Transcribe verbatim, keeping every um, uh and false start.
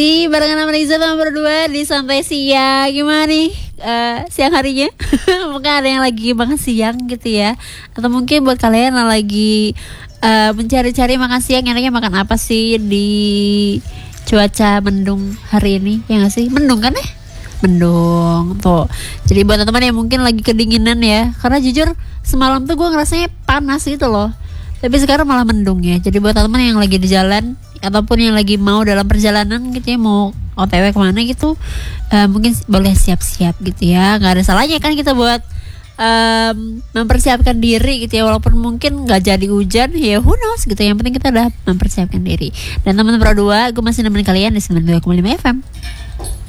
Di barengan sama Riza sama berdua di santai siang. Gimana nih uh, siang harinya? Mungkin ada yang lagi makan siang gitu ya, atau mungkin buat kalian yang lagi uh, mencari-cari makan siang, enaknya makan apa sih di cuaca mendung hari ini? Ya nggak sih, mendung kan ya? Mendung tuh. Jadi buat teman-teman yang mungkin lagi kedinginan ya, karena jujur semalam tuh gue ngerasanya panas gitu loh, tapi sekarang malah mendung ya. Jadi buat teman-teman yang lagi di jalan ataupun yang lagi mau dalam perjalanan gitu ya, mau O T W kemana gitu, uh, mungkin boleh siap-siap gitu ya. Nggak ada salahnya kan kita buat um, mempersiapkan diri gitu ya, walaupun mungkin nggak jadi hujan ya, who knows gitu. Yang penting kita udah mempersiapkan diri. Dan teman-teman berdua, gue masih nemenin kalian di sembilan puluh dua koma lima F M.